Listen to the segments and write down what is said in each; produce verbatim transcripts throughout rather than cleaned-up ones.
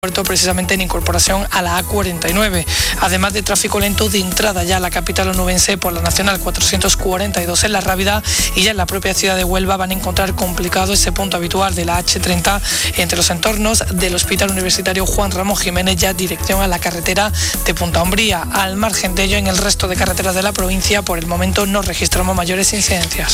puerto precisamente en incorporación a la A cuarenta y nueve, además de tráfico lento de entrada ya a la capital onubense por la Nacional cuatrocientos cuarenta y dos en La Rábida, y ya en la propia ciudad de Huelva van a encontrar complicado ese punto habitual de la hache treinta entre los entornos del Hospital Universitario Juan Ramón Jiménez, ya dirección a la carretera de Punta Umbría. Al margen de ello, en el resto de carreteras de la provincia por el momento no registramos mayores incidencias.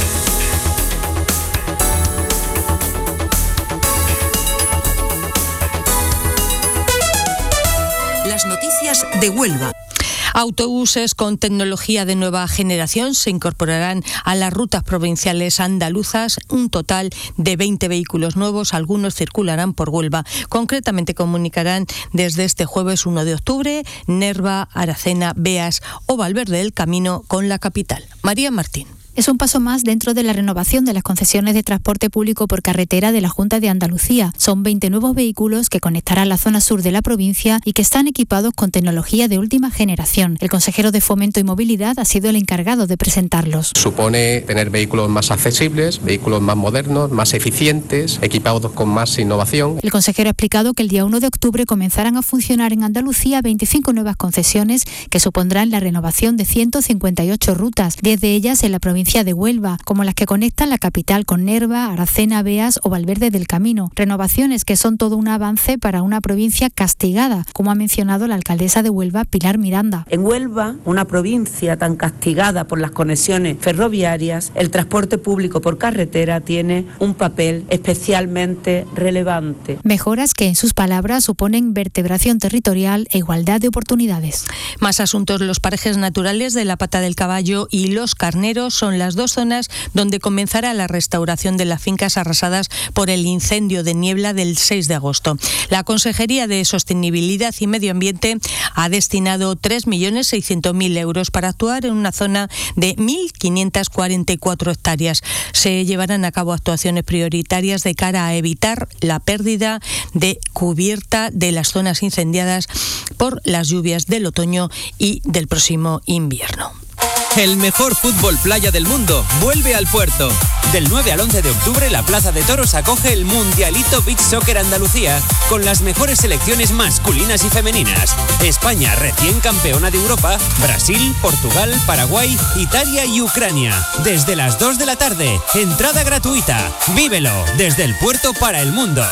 Las noticias de Huelva. Autobuses con tecnología de nueva generación se incorporarán a las rutas provinciales andaluzas. Un total de veinte vehículos nuevos, algunos circularán por Huelva. Concretamente comunicarán desde este jueves uno de octubre Nerva, Aracena, Beas o Valverde del Camino con la capital. María Martín. Es un paso más dentro de la renovación de las concesiones de transporte público por carretera de la Junta de Andalucía. Son veinte nuevos vehículos que conectarán la zona sur de la provincia y que están equipados con tecnología de última generación. El consejero de Fomento y Movilidad ha sido el encargado de presentarlos. Supone tener vehículos más accesibles, vehículos más modernos, más eficientes, equipados con más innovación. El consejero ha explicado que el día uno de octubre comenzarán a funcionar en Andalucía veinticinco nuevas concesiones que supondrán la renovación de ciento cincuenta y ocho rutas, diez de ellas en la provincia de Huelva, como las que conectan la capital con Nerva, Aracena, Beas o Valverde del Camino. Renovaciones que son todo un avance para una provincia castigada, como ha mencionado la alcaldesa de Huelva, Pilar Miranda. En Huelva, una provincia tan castigada por las conexiones ferroviarias, el transporte público por carretera tiene un papel especialmente relevante. Mejoras que, en sus palabras, suponen vertebración territorial e igualdad de oportunidades. Más asuntos. Los parajes naturales de la Pata del Caballo y Los Carneros son las dos zonas donde comenzará la restauración de las fincas arrasadas por el incendio de niebla del seis de agosto. La Consejería de Sostenibilidad y Medio Ambiente ha destinado tres millones seiscientos mil euros para actuar en una zona de mil quinientas cuarenta y cuatro hectáreas. Se llevarán a cabo actuaciones prioritarias de cara a evitar la pérdida de cubierta de las zonas incendiadas por las lluvias del otoño y del próximo invierno. El mejor fútbol playa del mundo vuelve al puerto. Del nueve al once de octubre, la Plaza de Toros acoge el Mundialito Beach Soccer Andalucía con las mejores selecciones masculinas y femeninas. España, recién campeona de Europa, Brasil, Portugal, Paraguay, Italia y Ucrania. Desde las dos de la tarde, entrada gratuita. Vívelo desde el puerto para el mundo.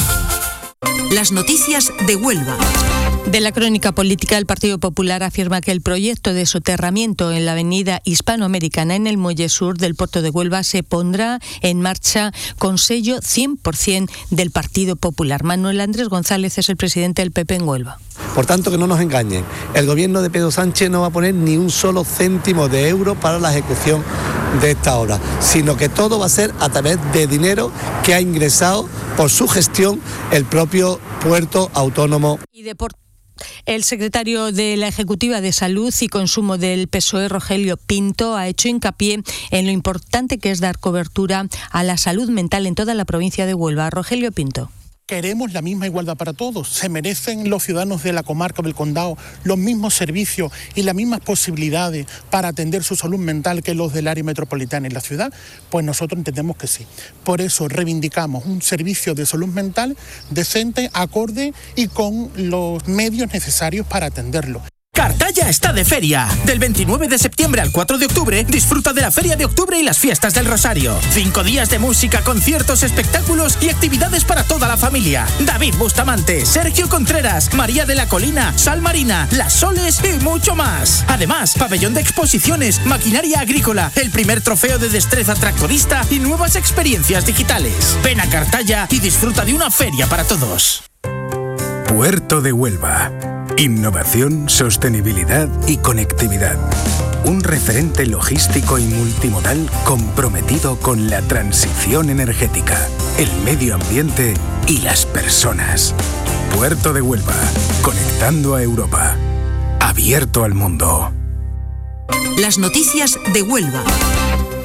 Las noticias de Huelva. De la crónica política, el Partido Popular afirma que el proyecto de soterramiento en la avenida Hispanoamericana en el muelle sur del puerto de Huelva se pondrá en marcha con sello cien por ciento del Partido Popular. Manuel Andrés González es el presidente del P P en Huelva. Por tanto, que no nos engañen, el gobierno de Pedro Sánchez no va a poner ni un solo céntimo de euro para la ejecución de esta obra, sino que todo va a ser a través de dinero que ha ingresado por su gestión el propio puerto autónomo. Y de por... El secretario de la Ejecutiva de Salud y Consumo del P S O E, Rogelio Pinto, ha hecho hincapié en lo importante que es dar cobertura a la salud mental en toda la provincia de Huelva. Rogelio Pinto. Queremos la misma igualdad para todos. Se merecen los ciudadanos de la comarca del condado los mismos servicios y las mismas posibilidades para atender su salud mental que los del área metropolitana y la ciudad. Pues nosotros entendemos que sí. Por eso reivindicamos un servicio de salud mental decente, acorde y con los medios necesarios para atenderlo. Cartaya está de feria. Del veintinueve de septiembre al cuatro de octubre, disfruta de la Feria de Octubre y las Fiestas del Rosario. Cinco días de música, conciertos, espectáculos y actividades para toda la familia. David Bustamante, Sergio Contreras, María de la Colina, Sal Marina, Las Soles y mucho más. Además, pabellón de exposiciones, maquinaria agrícola, el primer trofeo de destreza tractorista y nuevas experiencias digitales. Ven a Cartaya y disfruta de una feria para todos. Puerto de Huelva. Innovación, sostenibilidad y conectividad. Un referente logístico y multimodal comprometido con la transición energética, el medio ambiente y las personas. Puerto de Huelva, conectando a Europa. Abierto al mundo. Las noticias de Huelva.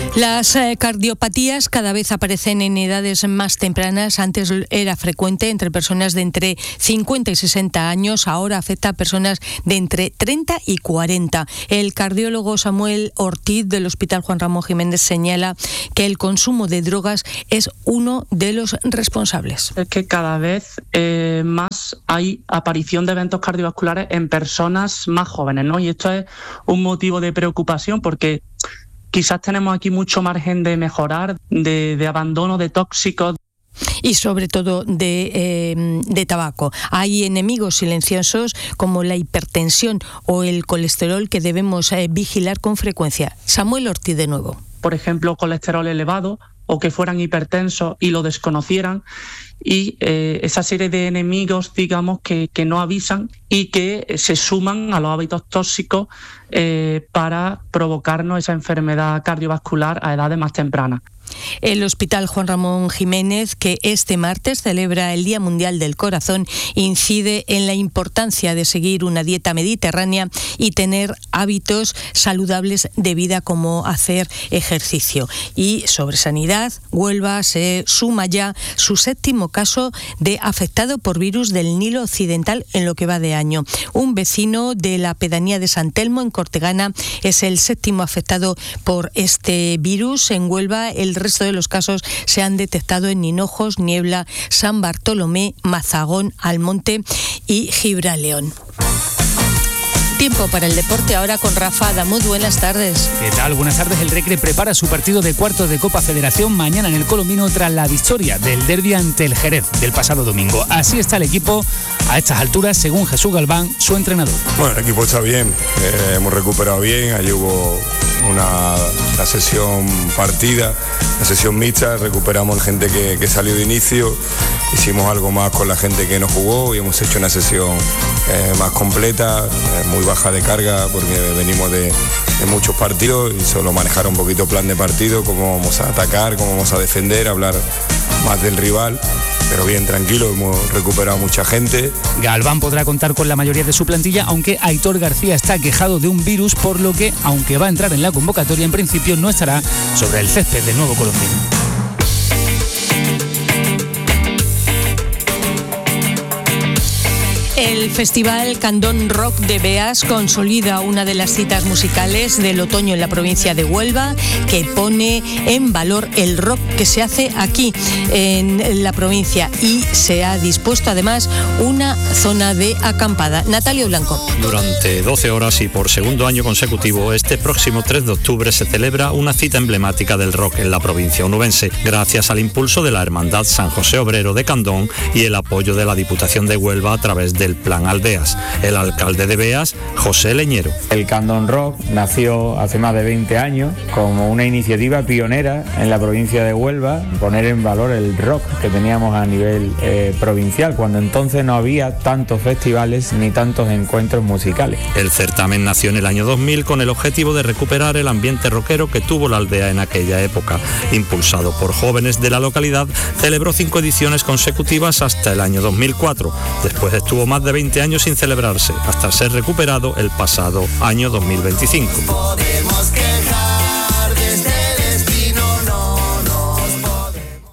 Las eh, cardiopatías cada vez aparecen en edades más tempranas. Antes era frecuente entre personas de entre cincuenta y sesenta años, ahora afecta a personas de entre treinta y cuarenta. El cardiólogo Samuel Ortiz del Hospital Juan Ramón Jiménez señala que el consumo de drogas es uno de los responsables. Es que cada vez eh, más hay aparición de eventos cardiovasculares en personas más jóvenes, ¿no? Y esto es un motivo de preocupación porque quizás tenemos aquí mucho margen de mejorar, de, de abandono de tóxicos. Y sobre todo de, eh, de tabaco. Hay enemigos silenciosos como la hipertensión o el colesterol que debemos eh, vigilar con frecuencia. Samuel Ortiz de nuevo. Por ejemplo, colesterol elevado o que fueran hipertensos y lo desconocieran. Y eh, esa serie de enemigos, digamos, que, que no avisan y que se suman a los hábitos tóxicos eh, para provocarnos esa enfermedad cardiovascular a edades más tempranas. El Hospital Juan Ramón Jiménez, que este martes celebra el Día Mundial del Corazón, incide en la importancia de seguir una dieta mediterránea y tener hábitos saludables de vida como hacer ejercicio. Y sobre sanidad, Huelva se suma ya su séptimo caso de afectado por virus del Nilo Occidental en lo que va de año. Un vecino de la pedanía de San Telmo, en Cortegana, es el séptimo afectado por este virus. En Huelva, el resto de los casos se han detectado en Hinojos, Niebla, San Bartolomé, Mazagón, Almonte y Gibraleón. Tiempo para el deporte ahora con Rafa Adamud. Buenas tardes. ¿Qué tal? Buenas tardes. El Recre prepara su partido de cuartos de Copa Federación mañana en el Colombino tras la victoria del derbi ante el Jerez del pasado domingo. Así está el equipo a estas alturas, según Jesús Galván, su entrenador. Bueno, el equipo está bien, eh, hemos recuperado bien. Allí hubo una, una sesión partida, una sesión mixta, recuperamos gente que, que salió de inicio, hicimos algo más con la gente que no jugó y hemos hecho una sesión eh, más completa, eh, muy baja de carga porque venimos de, de muchos partidos y solo manejar un poquito plan de partido, cómo vamos a atacar, cómo vamos a defender, hablar más del rival, pero bien, tranquilo, hemos recuperado mucha gente. Galván podrá contar con la mayoría de su plantilla, aunque Aitor García está quejado de un virus, por lo que, aunque va a entrar en la convocatoria, en principio no estará sobre el césped del nuevo Colombino. El Festival Candón Rock de Beas consolida una de las citas musicales del otoño en la provincia de Huelva, que pone en valor el rock que se hace aquí en la provincia, y se ha dispuesto además una zona de acampada. Natalia Blanco. Durante doce horas y por segundo año consecutivo, este próximo tres de octubre se celebra una cita emblemática del rock en la provincia onubense, gracias al impulso de la Hermandad San José Obrero de Candón y el apoyo de la Diputación de Huelva a través del Plan Aldeas. El alcalde de Beas, José Leñero. El Candón Rock nació hace más de veinte años como una iniciativa pionera en la provincia de Huelva, poner en valor el rock que teníamos a nivel eh, provincial, cuando entonces no había tantos festivales ni tantos encuentros musicales. El certamen nació en el año dos mil con el objetivo de recuperar el ambiente rockero que tuvo la aldea en aquella época. Impulsado por jóvenes de la localidad, celebró cinco ediciones consecutivas hasta el año dos mil cuatro. Después estuvo más de veinte años sin celebrarse, hasta ser recuperado el pasado año dos mil veinticinco. Podemos quejar de este destino, no nos podemos.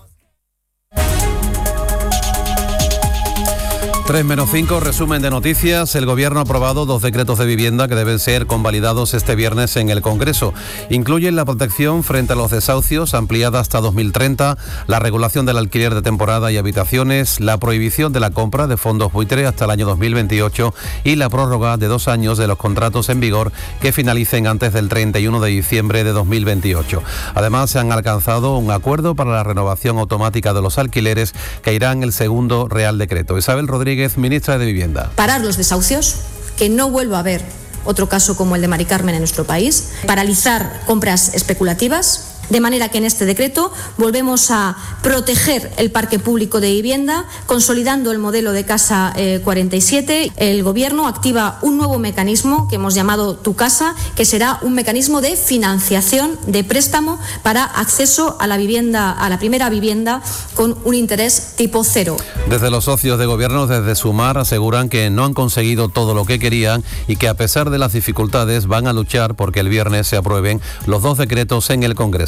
tres menos cinco, resumen de noticias. El Gobierno ha aprobado dos decretos de vivienda que deben ser convalidados este viernes en el Congreso. Incluyen la protección frente a los desahucios, ampliada hasta dos mil treinta, la regulación del alquiler de temporada y habitaciones, la prohibición de la compra de fondos buitre hasta el año dos mil veintiocho y la prórroga de dos años de los contratos en vigor que finalicen antes del treinta y uno de diciembre de dos mil veintiocho. Además, se han alcanzado un acuerdo para la renovación automática de los alquileres que irá en el segundo Real Decreto. Isabel Rodríguez, ministra de Vivienda. Parar los desahucios, que no vuelva a haber otro caso como el de Mari Carmen en nuestro país, paralizar compras especulativas, de manera que en este decreto volvemos a proteger el parque público de vivienda, consolidando el modelo de Casa eh, cuarenta y siete. El Gobierno activa un nuevo mecanismo que hemos llamado Tu Casa, que será un mecanismo de financiación, de préstamo para acceso a la vivienda, a la primera vivienda, con un interés tipo cero. Desde los socios de Gobierno, desde Sumar, aseguran que no han conseguido todo lo que querían y que a pesar de las dificultades van a luchar porque el viernes se aprueben los dos decretos en el Congreso.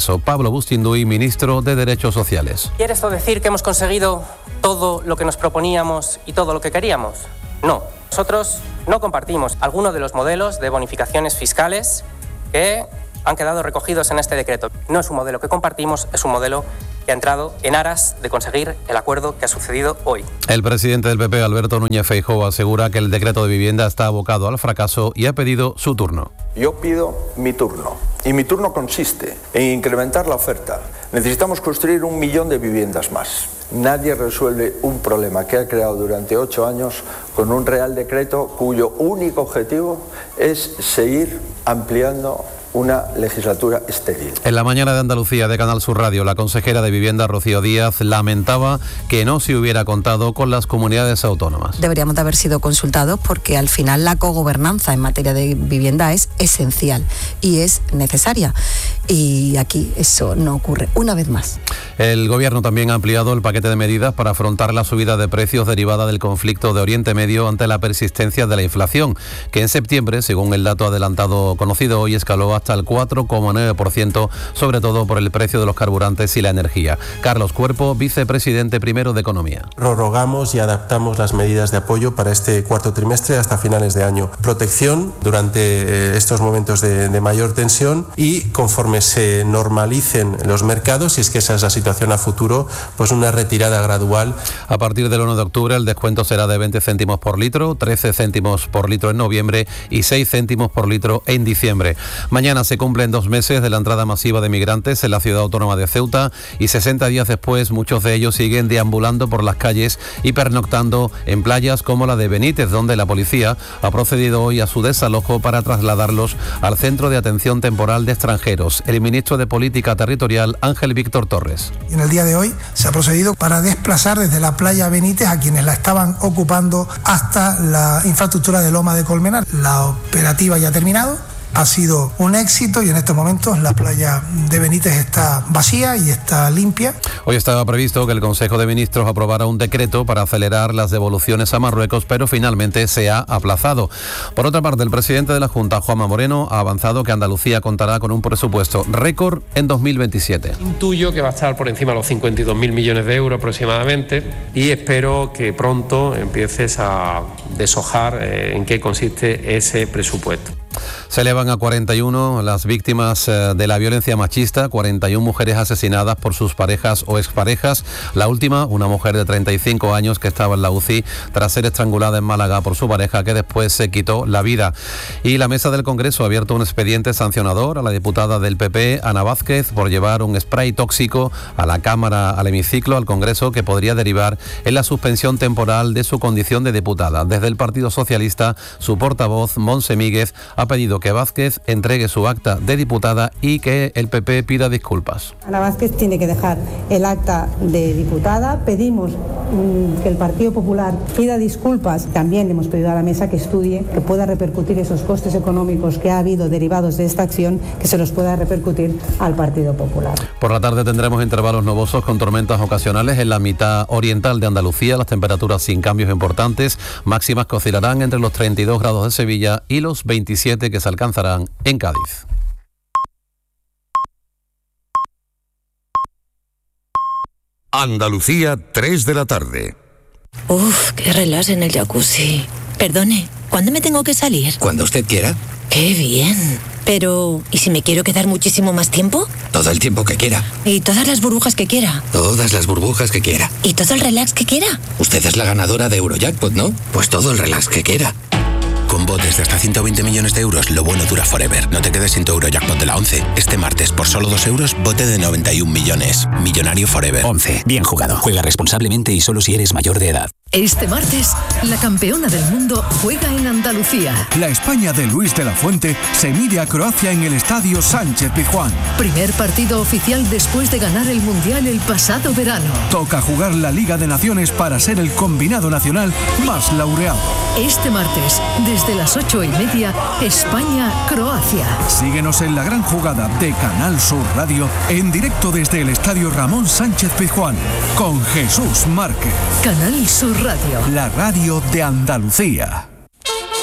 Congreso. Pablo Bustinduy, ministro de Derechos Sociales. ¿Quiere esto decir que hemos conseguido todo lo que nos proponíamos y todo lo que queríamos? No. Nosotros no compartimos algunos de los modelos de bonificaciones fiscales que han quedado recogidos en este decreto. No es un modelo que compartimos, es un modelo que ha entrado en aras de conseguir el acuerdo que ha sucedido hoy. El presidente del P P, Alberto Núñez Feijóo, asegura que el decreto de vivienda está abocado al fracaso y ha pedido su turno. Yo pido mi turno. Y mi turno consiste en incrementar la oferta. Necesitamos construir un millón de viviendas más. Nadie resuelve un problema que ha creado durante ocho años con un real decreto cuyo único objetivo es seguir ampliando una legislatura estéril. En la mañana de Andalucía de Canal Sur Radio, la consejera de Vivienda, Rocío Díaz, lamentaba que no se hubiera contado con las comunidades autónomas. Deberíamos de haber sido consultados porque al final la cogobernanza en materia de vivienda es esencial y es necesaria. Y aquí eso no ocurre una vez más. El Gobierno también ha ampliado el paquete de medidas para afrontar la subida de precios derivada del conflicto de Oriente Medio ante la persistencia de la inflación, que en septiembre, según el dato adelantado conocido hoy, escaló hasta el cuatro coma nueve por ciento, sobre todo por el precio de los carburantes y la energía. Carlos Cuerpo, vicepresidente primero de Economía. Prorrogamos y adaptamos las medidas de apoyo para este cuarto trimestre hasta finales de año. Protección durante estos momentos de, de mayor tensión y conforme se normalicen los mercados, si es que esa es la situación a futuro, pues una retirada gradual. A partir del uno de octubre el descuento será de veinte céntimos por litro, trece céntimos por litro en noviembre y seis céntimos por litro en diciembre. Mañana se cumplen dos meses de la entrada masiva de migrantes en la ciudad autónoma de Ceuta y sesenta días después muchos de ellos siguen deambulando por las calles y pernoctando en playas como la de Benítez, donde la policía ha procedido hoy a su desalojo para trasladarlos al Centro de Atención Temporal de Extranjeros. El ministro de Política Territorial, Ángel Víctor Torres. En el día de hoy se ha procedido para desplazar desde la playa Benítez a quienes la estaban ocupando hasta la infraestructura de Loma de Colmenar. La operativa ya ha terminado. Ha sido un éxito y en estos momentos la playa de Benítez está vacía y está limpia. Hoy estaba previsto que el Consejo de Ministros aprobara un decreto para acelerar las devoluciones a Marruecos, pero finalmente se ha aplazado. Por otra parte, el presidente de la Junta, Juanma Moreno, ha avanzado que Andalucía contará con un presupuesto récord en dos mil veintisiete. Intuyo que va a estar por encima de los cincuenta y dos mil millones de euros aproximadamente y espero que pronto empieces a deshojar eh, en qué consiste ese presupuesto. Se elevan a cuarenta y uno las víctimas de la violencia machista, cuarenta y una mujeres asesinadas por sus parejas o exparejas. La última, una mujer de treinta y cinco años que estaba en la U C I tras ser estrangulada en Málaga por su pareja, que después se quitó la vida. Y la mesa del Congreso ha abierto un expediente sancionador a la diputada del P P, Ana Vázquez, por llevar un spray tóxico a la Cámara, al hemiciclo, al Congreso, que podría derivar en la suspensión temporal de su condición de diputada. Desde el Partido Socialista, su portavoz, Montse Míguez, ha pedido que Vázquez entregue su acta de diputada y que el P P pida disculpas. Ana Vázquez tiene que dejar el acta de diputada. Pedimos mmm, que el Partido Popular pida disculpas. También hemos pedido a la mesa que estudie, que pueda repercutir esos costes económicos que ha habido derivados de esta acción, que se los pueda repercutir al Partido Popular. Por la tarde tendremos intervalos nubosos con tormentas ocasionales en la mitad oriental de Andalucía. Las temperaturas sin cambios importantes, máximas que oscilarán entre los treinta y dos grados de Sevilla y los veintisiete que se alcanzarán en Cádiz. Andalucía, tres de la tarde. Uf, qué relax en el jacuzzi. Perdone, ¿cuándo me tengo que salir? Cuando usted quiera. ¡Qué bien! Pero, ¿y si me quiero quedar muchísimo más tiempo? Todo el tiempo que quiera. ¿Y todas las burbujas que quiera? Todas las burbujas que quiera. ¿Y todo el relax que quiera? Usted es la ganadora de Eurojackpot, ¿no? Pues todo el relax que quiera. Con botes de hasta ciento veinte millones de euros, lo bueno dura forever. No te quedes sin tu Eurojackpot de la once. Este martes, por solo dos euros, bote de noventa y un millones. Millonario forever. once. Bien jugado. Juega responsablemente y solo si eres mayor de edad. Este martes, la campeona del mundo juega en Andalucía. La España de Luis de la Fuente se mide a Croacia en el Estadio Sánchez Pizjuán. Primer partido oficial después de ganar el Mundial el pasado verano. Toca jugar la Liga de Naciones para ser el combinado nacional más laureado. Este martes, desde las ocho y media, España-Croacia. Síguenos en la gran jugada de Canal Sur Radio, en directo desde el Estadio Ramón Sánchez Pizjuán, con Jesús Márquez. Canal Sur Radio. La radio de Andalucía.